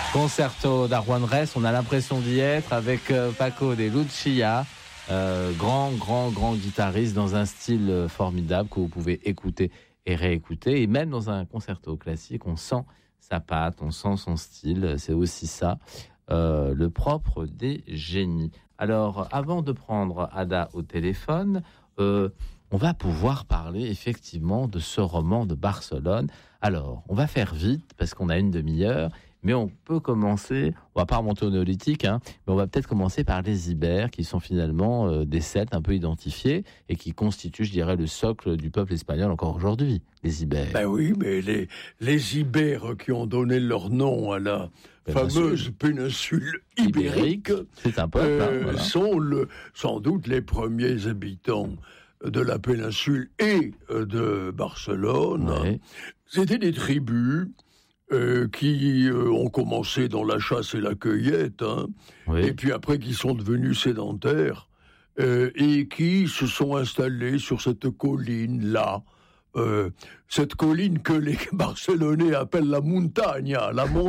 Concerto d'Arjuan Ress, on a l'impression d'y être avec Paco de Lucia, grand guitariste dans un style formidable que vous pouvez écouter et réécouter. Et même dans un concerto classique, on sent sa patte, on sent son style. C'est aussi ça, le propre des génies. Alors, avant de prendre Ada au téléphone, on va pouvoir parler effectivement de ce roman de Barcelone. Alors, on va faire vite parce qu'on a une demi-heure. Mais on peut commencer, on va pas remonter au néolithique, mais on va peut-être commencer par les Ibères, qui sont finalement des Celtes un peu identifiés et qui constituent, je dirais, le socle du peuple espagnol encore aujourd'hui, les Ibères. Ben oui, mais les Ibères qui ont donné leur nom à la fameuse péninsule ibérique, c'est un peuple, voilà. Sont sans doute les premiers habitants de la péninsule et de Barcelone. Ouais. C'était des tribus qui ont commencé dans la chasse et la cueillette, oui. Et puis après qui sont devenus sédentaires et qui se sont installés sur cette colline-là. Cette colline que les Barcelonais appellent la montagne.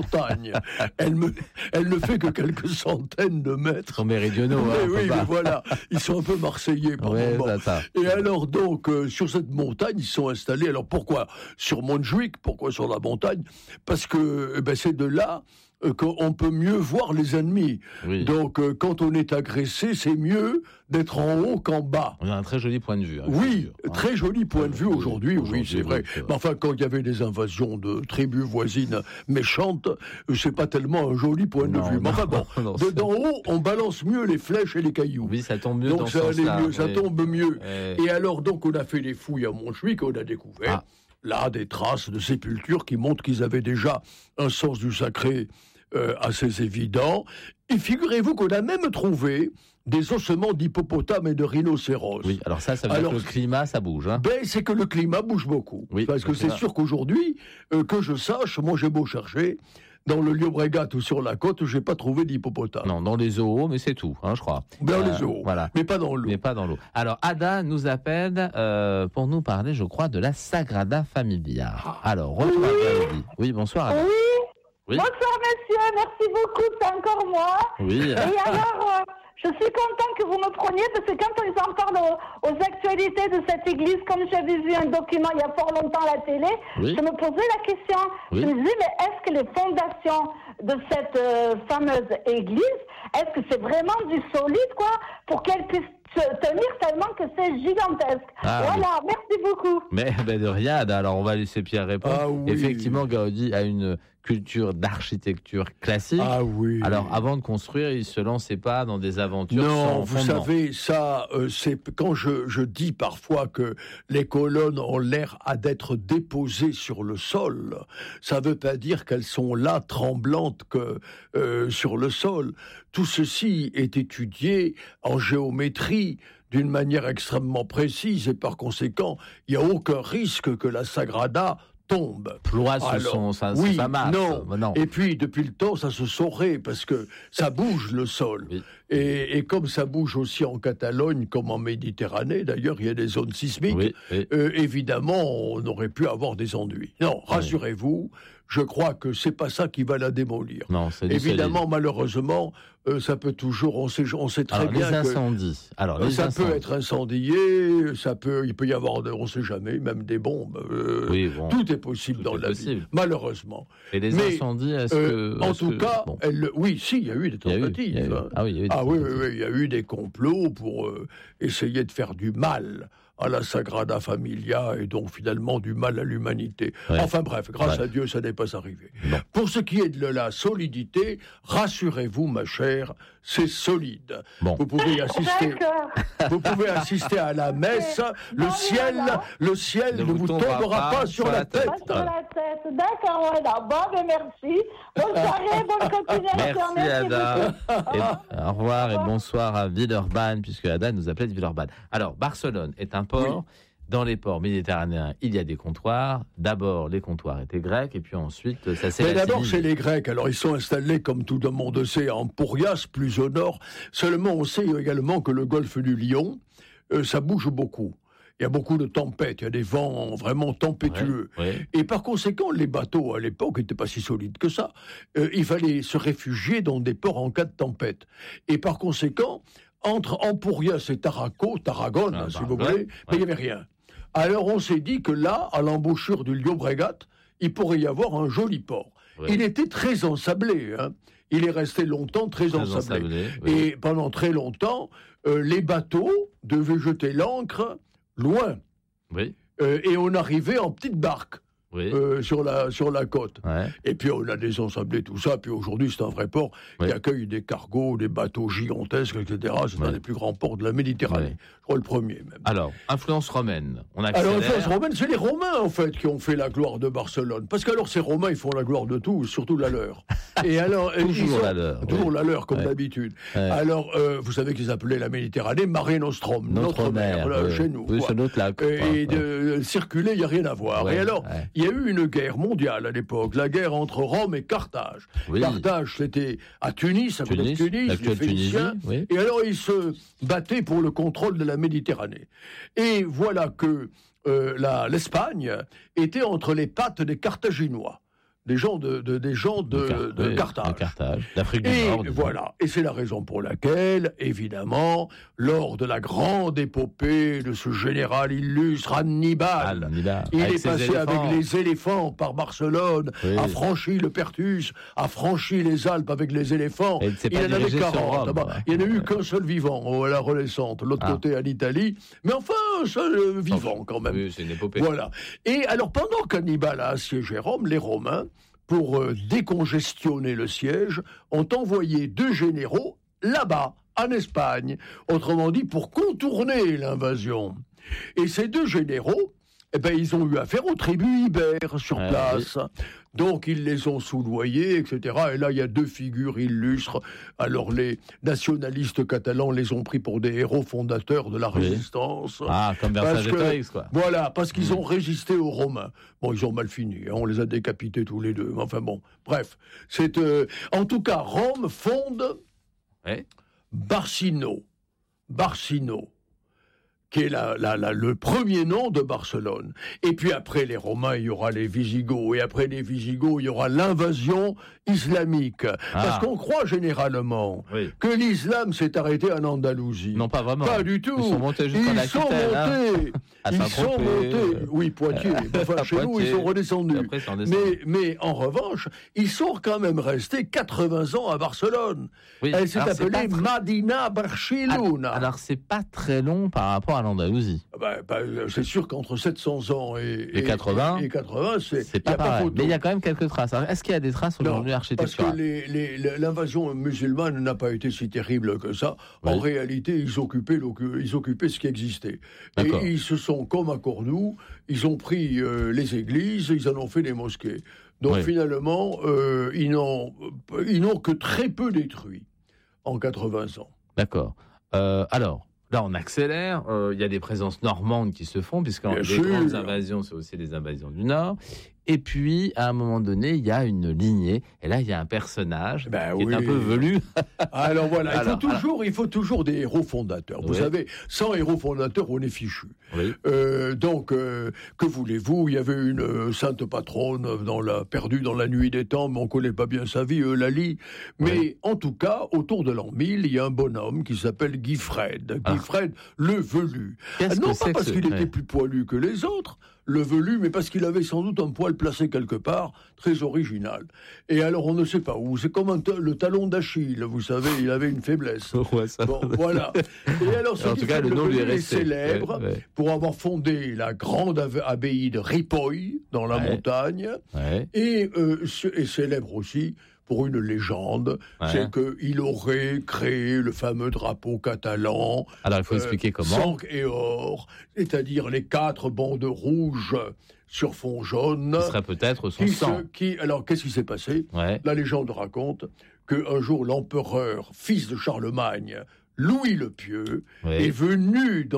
Elle ne fait que quelques centaines de mètres. Ils sont méridionaux. Mais voilà, ils sont un peu marseillais par moment. Et alors donc, sur cette montagne, ils sont installés. Alors pourquoi sur Montjuïc? Pourquoi sur la montagne? Parce que c'est de là qu'on peut mieux voir les ennemis. Oui. Donc, quand on est agressé, c'est mieux d'être en haut qu'en bas. On a un très joli point de vue. Oui, très joli point de vue aujourd'hui, c'est vrai. Mais enfin, quand il y avait des invasions de tribus voisines méchantes, c'est pas tellement un joli point de vue. Mais enfin bon, d'en haut, on balance mieux les flèches et les cailloux. Oui, ça tombe mieux. Donc ça allait mieux, ça tombe mieux. Et alors, donc, on a fait les fouilles à Montjuïc, on a découvert là des traces de sépultures qui montrent qu'ils avaient déjà un sens du sacré assez évident. Et figurez-vous qu'on a même trouvé des ossements d'hippopotames et de rhinocéros. Oui, alors ça veut dire que le climat, ça bouge. C'est que le climat bouge beaucoup. Oui, parce que c'est sûr qu'aujourd'hui, que je sache, moi j'ai beau chercher, dans le Llobregat ou sur la côte, j'ai pas trouvé d'hippopotame. Non, dans les zoos, mais c'est tout, je crois. Dans les zoos, voilà. Mais pas dans l'eau. Alors, Ada nous appelle pour nous parler, je crois, de la Sagrada Familia. Alors, retour à Gaudi. Oui, bonsoir, Ada. Oui. Bonsoir, messieurs, merci beaucoup, c'est encore moi. Oui. Et alors, je suis content que vous me preniez, parce que quand ils en parlent aux actualités de cette église, comme j'avais vu un document il y a fort longtemps à la télé, je me posais la question, je me disais, mais est-ce que les fondations de cette fameuse église, est-ce que c'est vraiment du solide, quoi, pour qu'elle puisse tenir tellement que c'est gigantesque. Voilà, merci beaucoup. Mais de rien, alors on va laisser Pierre répondre. Effectivement, Gaudi a une culture d'architecture classique. Alors avant de construire, il se lançait pas dans des aventures sans fondement. Vous savez, ça, c'est quand je dis parfois que les colonnes ont l'air d'être déposées sur le sol, ça veut pas dire qu'elles sont là tremblantes que sur le sol. Tout ceci est étudié en géométrie d'une manière extrêmement précise et par conséquent, il n'y a aucun risque que la Sagrada tombe. Ploie sa masse. Non. Et puis, depuis le temps, ça se saurait parce que ça bouge le sol. Oui. Et comme ça bouge aussi en Catalogne, comme en Méditerranée, d'ailleurs, il y a des zones sismiques, évidemment, on aurait pu avoir des ennuis. Non, rassurez-vous, je crois que c'est pas ça qui va la démolir. Non, c'est évidemment, malheureusement, ça peut toujours, on sait très bien les incendies. Ça peut être incendié, il peut y avoir, on sait jamais, même des bombes. Tout est possible dans la vie, malheureusement. Et les incendies, est-ce que... En tout cas, il y a eu des tentatives. Il y a eu des complots pour essayer de faire du mal à la Sagrada Familia et donc finalement du mal à l'humanité. Enfin bref, grâce à Dieu, ça n'est pas arrivé. Non. Pour ce qui est de la solidité, rassurez-vous, ma chère, c'est solide. Bon. Vous pouvez assister à la messe. Le ciel ne vous tombera pas sur la tête. D'accord, bon, merci. Bonne soirée, bonne continuation. Merci, Ada. Au revoir et bonsoir à Villeurbanne, puisque Ada nous appelait de Villeurbanne. Alors, Barcelone est un port. Dans les ports méditerranéens, il y a des comptoirs. D'abord, les comptoirs étaient grecs, et puis ensuite, ça s'est relativisé. D'abord, c'est les Grecs. Alors, ils sont installés, comme tout le monde sait, en Pourias, plus au nord. Seulement, on sait également que le golfe du Lion, ça bouge beaucoup. il y a beaucoup de tempêtes, il y a des vents vraiment tempétueux. Et par conséquent, les bateaux, à l'époque, n'étaient pas si solides que ça. Il fallait se réfugier dans des ports en cas de tempête. Et par conséquent, entre Empurias et Tarragone, si vous voulez, il n'y avait rien. Alors on s'est dit que là, à l'embouchure du Llobregat, il pourrait y avoir un joli port. Il était très ensablé, hein. Il est resté longtemps très ensablé. Et pendant très longtemps, les bateaux devaient jeter l'ancre loin. Et on arrivait en petite barque. Sur la côte. Et puis on a désensablé tout ça, puis aujourd'hui c'est un vrai port qui accueille des cargos, des bateaux gigantesques, etc. C'est un des plus grands ports de la Méditerranée. Je crois le premier même. Alors, influence romaine, on accélère. Alors, influence romaine, c'est les Romains en fait qui ont fait la gloire de Barcelone. Parce qu'alors ces Romains, ils font la gloire de tout, surtout la leur. Et alors, toujours la leur. Toujours la leur, comme d'habitude. Alors, vous savez qu'ils appelaient la Méditerranée Mare Nostrum, notre mer, chez nous. C'est notre lac. Et de circuler, il n'y a rien à voir. Et alors, il y a eu une guerre mondiale à l'époque, la guerre entre Rome et Carthage. Carthage, c'était à Tunis, à côté de Tunis, les Phéniciens. Et alors, ils se battaient pour le contrôle de la Méditerranée. Et voilà que l'Espagne était entre les pattes des Carthaginois. Des gens de Carthage. D'Afrique du Nord. Voilà. Et c'est la raison pour laquelle, évidemment, lors de la grande épopée de ce général illustre Hannibal, il est passé avec les éléphants par Barcelone, a franchi le Perthus, a franchi les Alpes avec les éléphants. Il en avait 40. Il n'y en a eu qu'un seul vivant à la Renaissance, l'autre côté en Italie. Mais enfin, un seul vivant quand même. Oui, c'est une épopée. Voilà. Et alors, pendant qu'Hannibal a assiégé Rome, les Romains, pour décongestionner le siège, ont envoyé 2 généraux là-bas, en Espagne, autrement dit pour contourner l'invasion. Et ces 2 généraux, ils ont eu affaire aux tribus ibères sur place. Donc ils les ont soudoyés, etc. Et là, il y a 2 figures illustres. Alors les nationalistes catalans les ont pris pour des héros fondateurs de la résistance. Comme Vercingétorix, quoi. Voilà, parce qu'ils ont résisté aux Romains. Bon, ils ont mal fini, hein, on les a décapités tous les 2. Enfin bon, bref. En tout cas, Rome fonde Barcino, qui est le premier nom de Barcelone. Et puis après les Romains, il y aura les Visigoths. Et après les Visigoths, il y aura l'invasion islamique. Parce qu'on croit généralement que l'islam s'est arrêté en Andalousie. Non, pas vraiment. Pas du tout. Ils sont montés jusqu'en Aquitaine. Ils sont montés. Oui, Poitiers. Enfin, chez nous, ils sont redescendus. Après, mais en revanche, ils sont quand même restés 80 ans à Barcelone. Elle s'est appelée Madina Barcelona. Alors, c'est pas très long par rapport à l'Andalousie. C'est sûr qu'entre 700 ans et 80, c'est pas pareil. Mais il y a quand même quelques traces. Alors, est-ce qu'il y a des traces aujourd'hui architecturales ? Parce que l'invasion musulmane n'a pas été si terrible que ça. En réalité, ils occupaient ce qui existait. Et ils se sont, comme à Cordoue, ils ont pris les églises, ils en ont fait des mosquées. Donc finalement, ils n'ont que très peu détruit en 80 ans. D'accord. Alors, là, on accélère. Il y a des présences normandes qui se font, puisque les grandes invasions, c'est aussi les invasions du Nord. Et puis, à un moment donné, il y a une lignée. Et là, il y a un personnage qui est un peu velu. Alors voilà, il faut toujours des héros fondateurs. Vous savez, sans héros fondateurs, on est fichu. Donc, que voulez-vous ? Il y avait une sainte patronne perdue dans la nuit des temps, mais on ne connaît pas bien sa vie, Eulalie. Mais en tout cas, autour de l'an 1000, il y a un bonhomme qui s'appelle Guifred. Guifred, le velu. Non pas parce qu'il était plus poilu que les autres, le velu, mais parce qu'il avait sans doute un poil placé quelque part, très original. Et alors, on ne sait pas où. C'est comme le talon d'Achille, vous savez, il avait une faiblesse. Bon, voilà. Et alors, en tout cas, le nom lui est resté célèbre pour avoir fondé la grande abbaye de Ripoll, dans la montagne, et célèbre aussi pour une légende, c'est qu'il aurait créé le fameux drapeau catalan. Alors, il faut expliquer comment. Sang et or, c'est-à-dire les 4 bandes rouges sur fond jaune. Ce serait peut-être son sang. Alors, qu'est-ce qui s'est passé ? La légende raconte qu'un jour, l'empereur, fils de Charlemagne, Louis le Pieux, est venu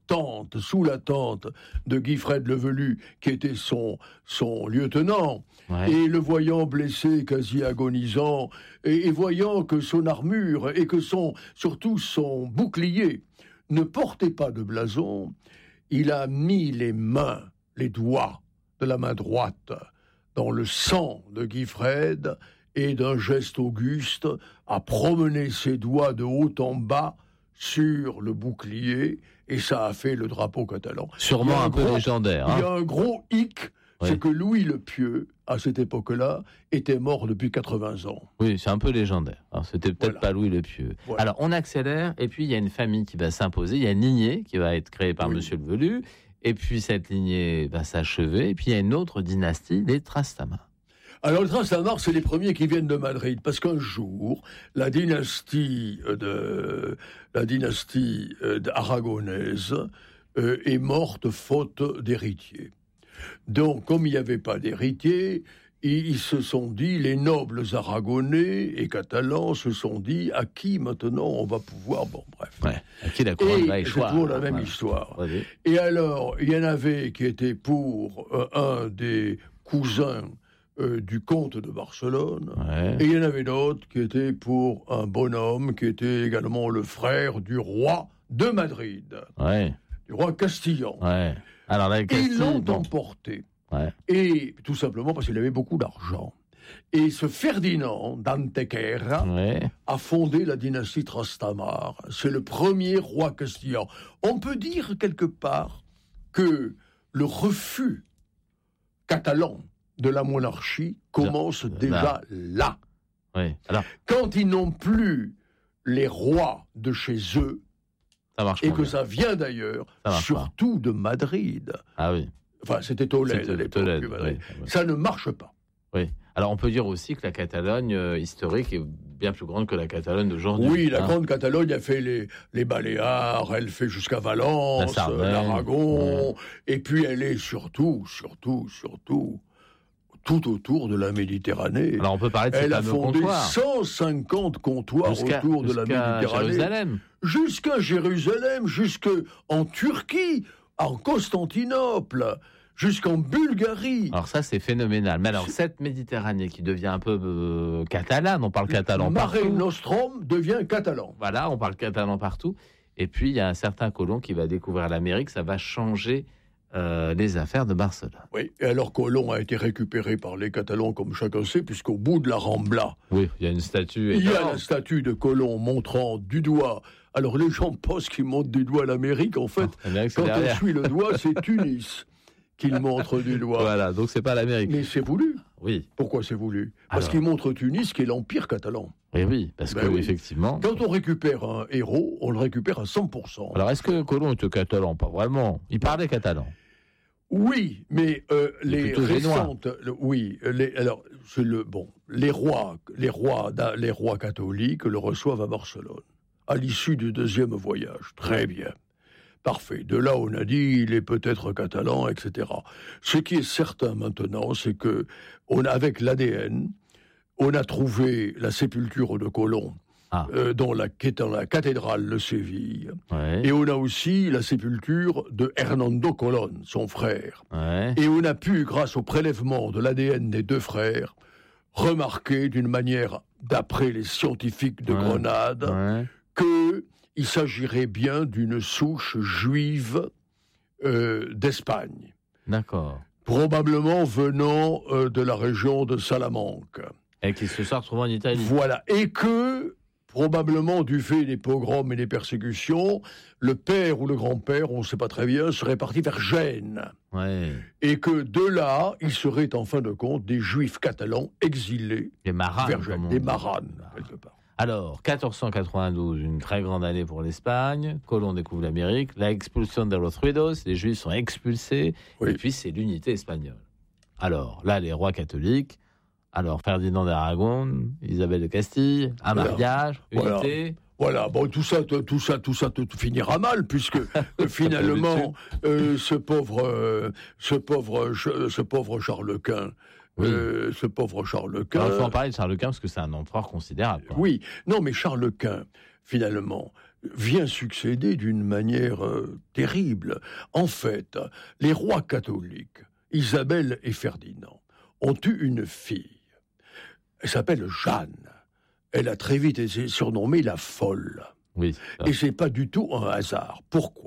sous la tente de Guifred le Velu, qui était son lieutenant, et le voyant blessé, quasi agonisant, et voyant que son armure et que surtout son bouclier ne portaient pas de blason, il a mis les doigts de la main droite dans le sang de Guifred et d'un geste auguste a promené ses doigts de haut en bas sur le bouclier et ça a fait le drapeau catalan. Sûrement un peu légendaire. Il y a un gros hic, c'est que Louis le Pieux, à cette époque-là, était mort depuis 80 ans. Oui, c'est un peu légendaire. Alors, c'était peut-être pas Louis le Pieux. Voilà. Alors, on accélère, et puis il y a une famille qui va s'imposer. Il y a une lignée qui va être créée par Monsieur le Velu, et puis cette lignée va s'achever, et puis il y a une autre dynastie, les Trastamare. Alors, les Trastamare, c'est les premiers qui viennent de Madrid, parce qu'un jour, la dynastie aragonaise est morte faute d'héritiers. Donc, comme il n'y avait pas d'héritier, ils se sont dit, les nobles aragonais et catalans se sont dit, à qui maintenant on va pouvoir... Bon, bref. Ouais, à qui la couronne va échoir. C'est toujours la même histoire. Ouais. Et alors, il y en avait qui étaient pour un des cousins du comte de Barcelone, et il y en avait d'autres qui étaient pour un bonhomme qui était également le frère du roi de Madrid, du roi Castillan. Ouais. Alors, là, ils l'ont emporté, et tout simplement parce qu'il avait beaucoup d'argent. Et ce Ferdinand d'Antequera a fondé la dynastie Trastamare. C'est le premier roi castillan. On peut dire quelque part que le refus catalan de la monarchie commence déjà là. Oui. Alors, quand ils n'ont plus les rois de chez eux, et que ça vient d'ailleurs, surtout de Madrid. Ah oui. Enfin, c'était Tolède à l'époque. Ça ne marche pas. Oui. Alors, on peut dire aussi que la Catalogne historique est bien plus grande que la Catalogne d'aujourd'hui. Oui, la grande Catalogne a fait les Baléares, elle fait jusqu'à Valence, l'Aragon, et puis elle est surtout tout autour de la Méditerranée. Alors on peut parler de ces fameux comptoirs. Elle a fondé 150 comptoirs autour de la Méditerranée. Jusqu'à Jérusalem, jusqu'en Turquie, en Constantinople, jusqu'en Bulgarie. Alors ça, c'est phénoménal. Mais alors, cette Méditerranée qui devient un peu catalane, on parle catalan partout. Mare Nostrum devient catalan. Voilà, on parle catalan partout. Et puis, il y a un certain Colomb qui va découvrir l'Amérique. Ça va changer les affaires de Barcelone. Oui, et alors Colomb a été récupéré par les Catalans, comme chacun sait, puisqu'au bout de la Rambla, il y a une statue. Il y a la statue de Colomb montrant du doigt. Alors les gens pensent qu'il montre du doigt l'Amérique. En fait, quand on suit le doigt, c'est Tunis qu'il montre du doigt. Voilà, donc c'est pas l'Amérique. Mais c'est voulu. Oui. Pourquoi c'est voulu ? Parce qu'il montre Tunis, qui est l'Empire catalan. Et oui, parce que effectivement... Quand on récupère un héros, on le récupère à 100%. Alors est-ce que Colomb était catalan ? Pas vraiment. Il parlait catalan. Oui, mais les récentes, les rois catholiques le reçoivent à Barcelone à l'issue du deuxième voyage. Très bien, parfait. De là, on a dit il est peut-être catalan, etc. Ce qui est certain maintenant, c'est que avec l'ADN, on a trouvé la sépulture de Colomb. Qui est dans la cathédrale de Séville. Et on a aussi la sépulture de Hernando Colón, son frère. Et on a pu, grâce au prélèvement de l'ADN des deux frères, remarquer d'une manière, d'après les scientifiques de Grenade, qu'il s'agirait bien d'une souche juive d'Espagne. D'accord. Probablement venant de la région de Salamanque. Et qui se soit retrouvé en Italie. Voilà. Et que... probablement du fait des pogroms et des persécutions, le père ou le grand-père, on ne sait pas très bien, serait parti vers Gênes. Et que de là, il serait en fin de compte des juifs catalans exilés vers Gênes, des maranes, quelque part. Alors, 1492, une très grande année pour l'Espagne. Colomb découvre l'Amérique. La expulsion de los Ruidos, les juifs sont expulsés. Et puis, c'est l'unité espagnole. Alors, là, les rois catholiques... Alors, Ferdinand d'Aragon, Isabelle de Castille, un mariage, unité. Voilà, bon, tout ça finira mal, puisque finalement, ce pauvre Charles Quint. Ce pauvre Charles Quint. Alors, il faut en parler de Charles Quint parce que c'est un empereur considérable. Oui, non, mais Charles Quint, finalement, vient succéder d'une manière terrible. En fait, les rois catholiques, Isabelle et Ferdinand, ont eu une fille. Elle s'appelle Jeanne. Elle a très vite été surnommée la folle. Oui. Et c'est pas du tout un hasard. Pourquoi ?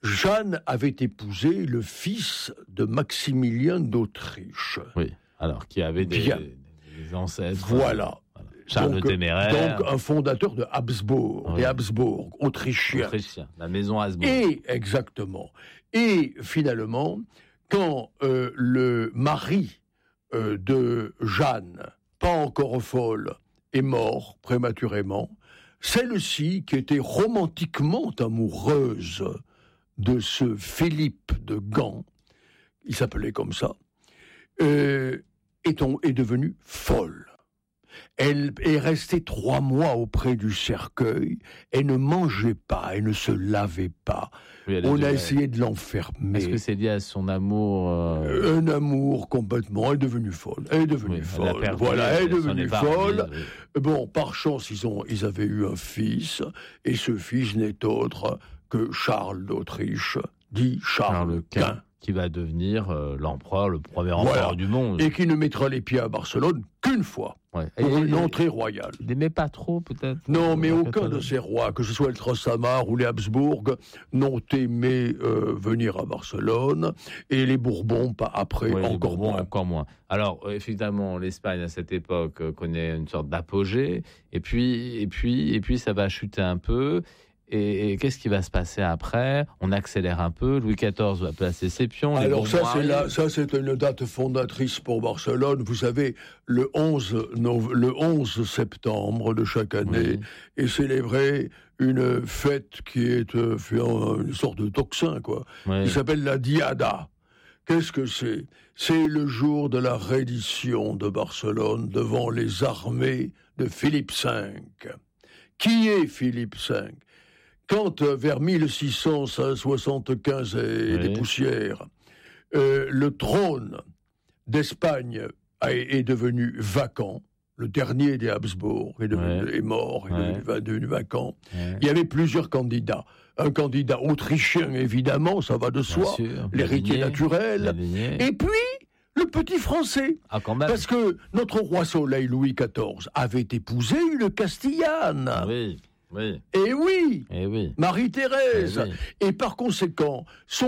Jeanne avait épousé le fils de Maximilien d'Autriche. Oui, alors qui avait des ancêtres. Voilà. Charles le Téméraire. Donc un fondateur de Habsbourg, des Habsbourg, autrichiens. La maison Habsbourg. Exactement. Et finalement, quand le mari de Jeanne, pas encore folle, est mort prématurément, celle-ci, qui était romantiquement amoureuse de ce Philippe de Gand, il s'appelait comme ça, est devenue folle. Elle est restée 3 mois auprès du cercueil. Elle ne mangeait pas, elle ne se lavait pas. Oui, on a essayé de l'enfermer. Est-ce que c'est lié à son amour Un amour complètement. Elle est devenue folle. Elle est devenue folle. Elle est devenue folle. Bon, par chance, ils avaient eu un fils, et ce fils n'est autre que Charles d'Autriche, dit Charles Quint. Qui va devenir l'empereur, le premier empereur du monde. Et qui ne mettra les pieds à Barcelone qu'une fois. Ouais. Pour une entrée royale. Il n'aimait pas trop, peut-être. Non, mais aucun de ces rois, que ce soit le Trastamare ou les Habsbourg, n'ont aimé venir à Barcelone, et les Bourbons, pas après, encore moins. Alors, effectivement, l'Espagne, à cette époque, connaît une sorte d'apogée, et puis ça va chuter un peu. Et qu'est-ce qui va se passer après ? On accélère un peu. Louis XIV va placer ses pions. Alors ça, c'est une date fondatrice pour Barcelone. Vous savez, le 11 septembre de chaque année est célébrée une fête qui est une sorte de tocsin, quoi. Qui s'appelle la Diada. Qu'est-ce que c'est ? C'est le jour de la reddition de Barcelone devant les armées de Philippe V. Qui est Philippe V ? Quand, vers 1675 et des poussières, le trône d'Espagne est devenu vacant, le dernier des Habsbourg est mort, est devenu vacant, il y avait plusieurs candidats. Un candidat autrichien, évidemment, ça va de soi, l'héritier naturel, et puis le petit français. Ah, quand même. Parce que notre roi Soleil, Louis XIV, avait épousé une Castillane. Oui. Et oui, Marie-Thérèse. Et par conséquent,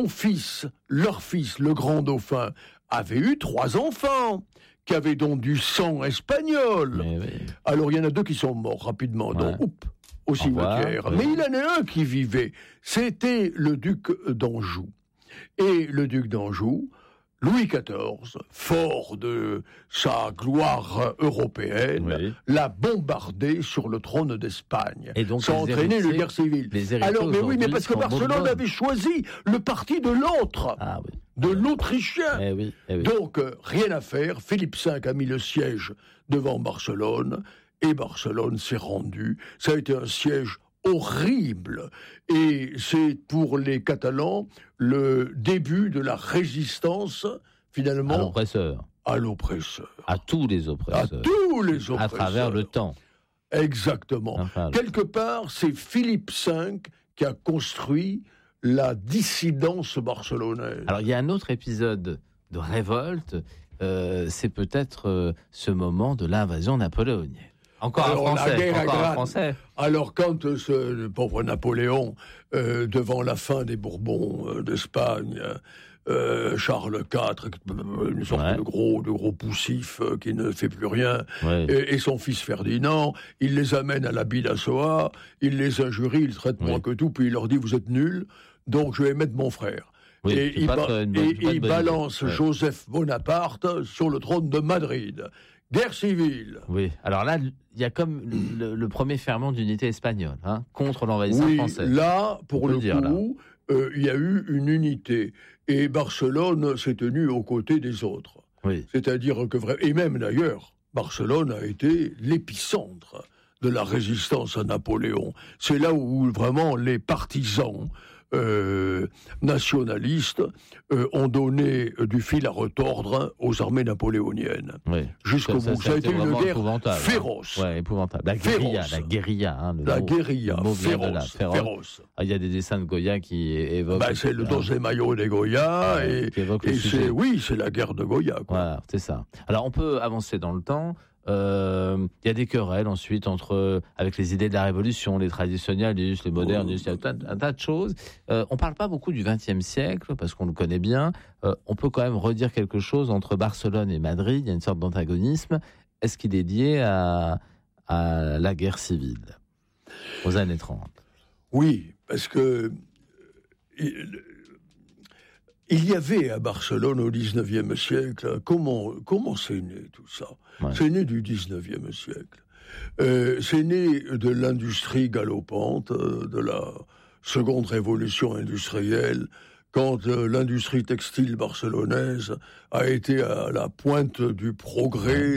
leur fils, le grand dauphin, avait eu 3 enfants, qui avaient donc du sang espagnol. Alors il y en a 2 qui sont morts rapidement, donc au cimetière. Mais il y en a un qui vivait. C'était le duc d'Anjou. Et le duc d'Anjou, Louis XIV, fort de sa gloire européenne, l'a bombardé sur le trône d'Espagne. Et donc, ça a entraîné une guerre civile. Alors, mais parce que Barcelone avait choisi le parti de l'autre, de l'Autrichien. Donc, rien à faire. Philippe V a mis le siège devant Barcelone, et Barcelone s'est rendue. Ça a été un siège horrible. Et c'est pour les Catalans le début de la résistance, finalement, à l'oppresseur. À tous les oppresseurs. À travers le temps. Exactement. Quelque part, c'est Philippe V qui a construit la dissidence barcelonaise. Alors, il y a un autre épisode de révolte, c'est peut-être ce moment de l'invasion napoléonienne. Encore un Français. Alors, quand ce pauvre Napoléon, devant la fin des Bourbons d'Espagne, Charles IV, une sorte de gros poussif qui ne fait plus rien, et son fils Ferdinand, il les amène à la Bidassoa, il les injurie, il traite moins que tout, puis il leur dit « vous êtes nuls, donc je vais mettre mon frère ». Et il balance Joseph Bonaparte sur le trône de Madrid. Guerre civile. Oui, alors là, il y a comme le premier ferment d'unité espagnole, contre l'envahisseur français. Là, pour le coup, il y a eu une unité. Et Barcelone s'est tenue aux côtés des autres. C'est-à-dire que, et même d'ailleurs, Barcelone a été l'épicentre de la résistance à Napoléon. C'est là où vraiment les partisans nationalistes ont donné du fil à retordre aux armées napoléoniennes. Jusqu'au bout. Ça a été une guerre féroce. Épouvantable. La guérilla. La guérilla, féroce. Il y a des dessins de Goya qui évoquent... c'est le Dos Mayo des Goya, et c'est la guerre de Goya. Voilà, c'est ça. Alors, on peut avancer dans le temps. y a des querelles ensuite avec les idées de la Révolution, les traditionnalistes, les modernistes, il y a un tas de choses. On ne parle pas beaucoup du XXe siècle, parce qu'on le connaît bien. On peut quand même redire quelque chose entre Barcelone et Madrid. Il y a une sorte d'antagonisme. Est-ce qu'il est lié à la guerre civile, aux années 30 ? Oui, parce que il y avait à Barcelone au XIXe siècle, comment c'est né tout ça ? C'est né du XIXe siècle. C'est né de l'industrie galopante, de la seconde révolution industrielle, quand l'industrie textile barcelonaise a été à la pointe du progrès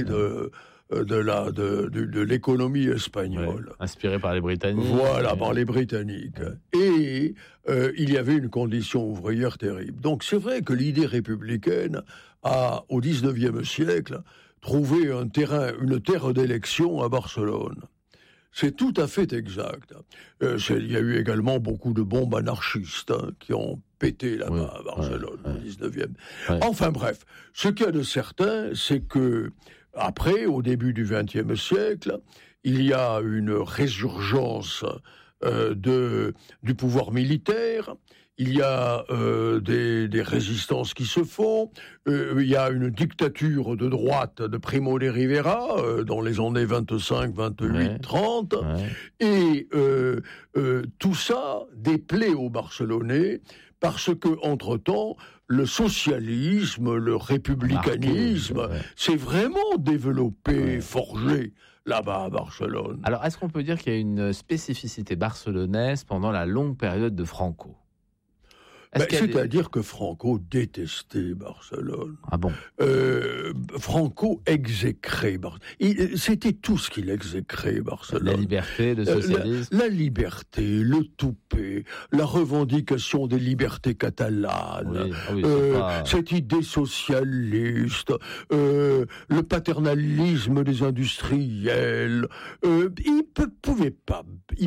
de l'économie espagnole. Inspirée par les Britanniques. Voilà, par les Britanniques. Et il y avait une condition ouvrière terrible. Donc c'est vrai que l'idée républicaine a, au XIXe siècle, trouvé une terre d'élection à Barcelone. C'est tout à fait exact. Il y a eu également beaucoup de bombes anarchistes qui ont pété là-bas à Barcelone au 19e. Enfin bref, ce qu'il y a de certain, c'est que après, au début du XXe siècle, il y a une résurgence du pouvoir militaire. Il y a des résistances qui se font. Il y a une dictature de droite de Primo de Rivera dans les années 25, 28, 30. Et tout ça déplaît aux Barcelonais parce que, entre-temps, le socialisme, le républicanisme s'est vraiment développé, forgé là-bas à Barcelone. Alors, est-ce qu'on peut dire qu'il y a une spécificité barcelonaise pendant la longue période de Franco ? C'est-à-dire que Franco détestait Barcelone. Ah bon ? Franco exécrait Barcelone. C'était tout ce qu'il exécrait, Barcelone. La liberté, le socialisme. La liberté, le toupet, la revendication des libertés catalanes, cette idée socialiste, le paternalisme des industriels. Il pouvait pas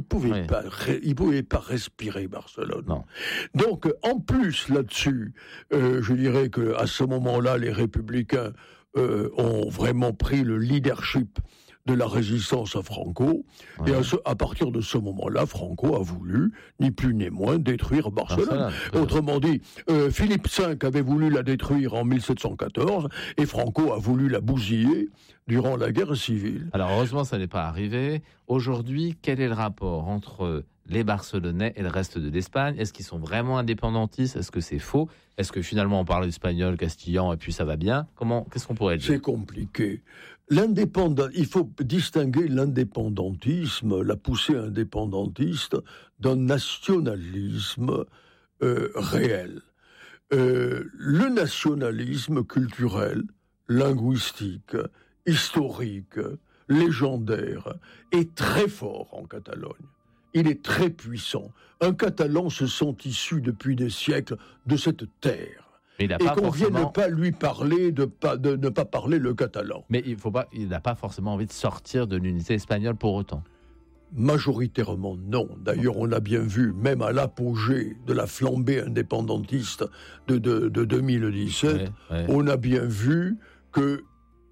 respirer Barcelone. Non. Donc, en plus, là-dessus, je dirais qu'à ce moment-là, les républicains ont vraiment pris le leadership de la résistance à Franco. Et à partir de ce moment-là, Franco a voulu, ni plus ni moins, détruire Barcelone. Autrement dit, Philippe V avait voulu la détruire en 1714, et Franco a voulu la bousiller durant la guerre civile. Alors, heureusement, ça n'est pas arrivé. Aujourd'hui, quel est le rapport entre les Barcelonais et le reste de l'Espagne? Est-ce qu'ils sont vraiment indépendantistes? Est-ce que c'est faux? Est-ce que finalement on parle espagnol, castillan et puis ça va bien? Qu'est-ce qu'on pourrait dire? C'est compliqué. Il faut distinguer l'indépendantisme, la poussée indépendantiste, d'un nationalisme réel. Le nationalisme culturel, linguistique, historique, légendaire, est très fort en Catalogne. Il est très puissant. Un Catalan se sent issu depuis des siècles de cette terre. Et qu'on ne vienne pas lui parler de ne pas parler le catalan. Mais il n'a pas forcément envie de sortir de l'unité espagnole pour autant. Majoritairement non. D'ailleurs, on a bien vu, même à l'apogée de la flambée indépendantiste de 2017, on a bien vu que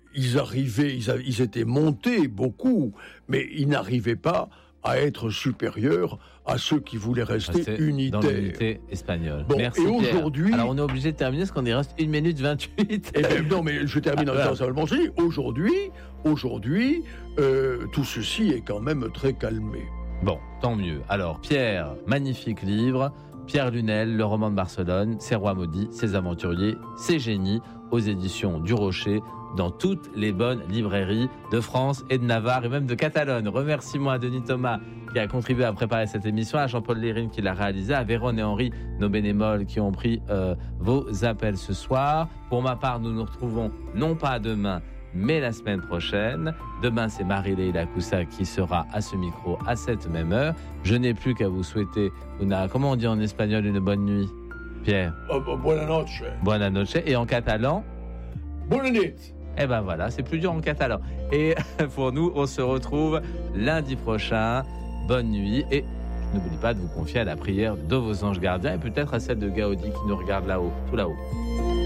ils étaient montés beaucoup, mais ils n'arrivaient pas à être supérieurs à ceux qui voulaient rester unitaires. Dans l'unité espagnole. Bon, merci, et Pierre. aujourd'hui... Alors, on est obligé de terminer parce qu'on y reste 1 minute 28. Non, mais je termine en disant simplement ceci. Aujourd'hui, tout ceci est quand même très calmé. Bon, tant mieux. Alors, Pierre, magnifique livre. Pierre Lunel, Le roman de Barcelone, Ses rois maudits, Ses aventuriers, Ses génies, aux éditions du Rocher, dans toutes les bonnes librairies de France et de Navarre et même de Catalogne. Remerciements à Denis Thomas qui a contribué à préparer cette émission, à Jean-Paul Lérine qui l'a réalisé, à Vérone et Henri, nos bénévoles qui ont pris vos appels ce soir. Pour ma part, nous nous retrouvons non pas demain, mais la semaine prochaine. Demain, c'est Marie-Leila Coussa qui sera à ce micro à cette même heure. Je n'ai plus qu'à vous souhaiter, comment on dit en espagnol, une bonne nuit, Pierre? Buona noche. Buona noche. Et en catalan? Bonne nuit. Eh ben voilà, c'est plus dur en catalan. Et pour nous, on se retrouve lundi prochain. Bonne nuit. Et n'oubliez pas de vous confier à la prière de vos anges gardiens et peut-être à celle de Gaudi qui nous regarde là-haut, tout là-haut.